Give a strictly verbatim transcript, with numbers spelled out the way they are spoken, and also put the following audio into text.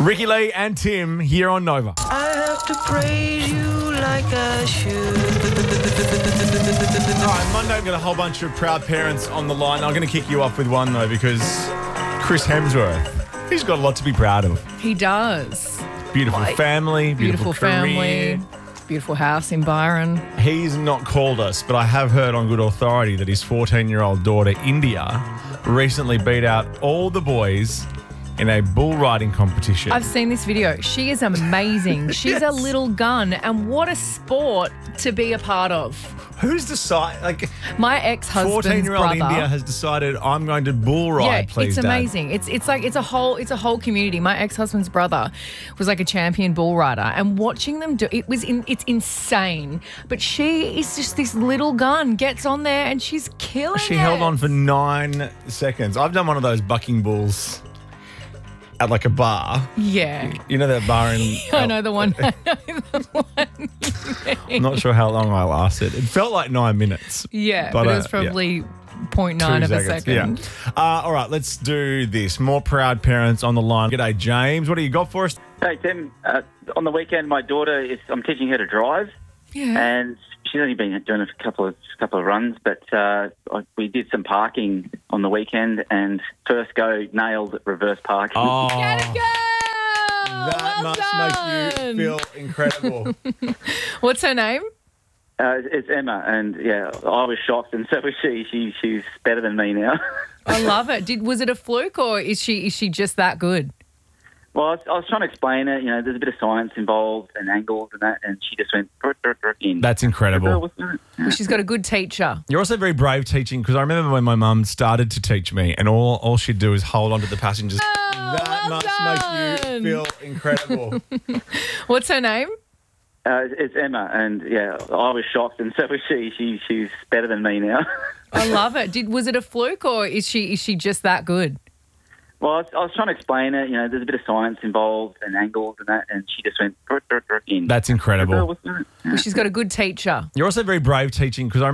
Ricky Lee and Tim here on Nova. I have to praise you like I should. All right, Monday I've got a whole bunch of proud parents on the line. I'm going to kick you off with one, though, because Chris Hemsworth, he's got a lot to be proud of. He does. Beautiful Like, family, beautiful, Beautiful career. family. Beautiful house in Byron. He's not called us, but I have heard on good authority that his fourteen-year-old daughter, India, recently beat out all the boys in a bull riding competition. I've seen this video. She is amazing. She's Yes. a little gun, and what a sport to be a part of. Who's decided? Like, My ex-husband's fourteen-year-old brother. India has decided, I'm going to bull ride, yeah, please, it's Dad. amazing. It's it's like it's a whole it's a whole community. My ex-husband's brother was like a champion bull rider, and watching them do it was in it's insane. But she is just this little gun, gets on there and she's killing She it. held on for nine seconds. I've done one of those bucking bulls at like a bar. Yeah. You know that bar in... I know the one. I know the one. I'm not sure how long I lasted. It felt like nine minutes. Yeah, but, it was uh, probably yeah. zero point nine Two of a seconds, second. Yeah. Uh, all right, let's do this. More proud parents on the line. G'day, James. What do you got for us? Hey, Tim. Uh, on the weekend, my daughter is. I'm teaching her to drive, Yeah. and she's only been doing a couple of couple of runs. But uh, I- we did some parking on the weekend, and first go nailed reverse parking. Oh, Get it, girl! that Well must done. make you feel incredible. What's her name? Uh, it's Emma, and yeah, I was shocked, and so was she. She she's better than me now. I love it. Did was it a fluke or is she is she just that good? Well, I was, I was trying to explain it. You know, there's a bit of science involved and angles and that, and she just went "Brr, brr, brr," in. That's incredible. What's that? Well, she's got a good teacher. You're also very brave teaching, because I remember when my mum started to teach me, and all, all she'd do is hold on to the passengers. that well must done. make you feel incredible. What's her name? Uh, it's Emma, and yeah, I was shocked, and so was she. She she's better than me now. I love it. Did was it a fluke or is she is she just that good? Well, I was, I was trying to explain it. You know, there's a bit of science involved and angles and that, and she just went "Brr, brr, brr," in. That's incredible. What's that? Well, she's got a good teacher. You're also very brave teaching, because I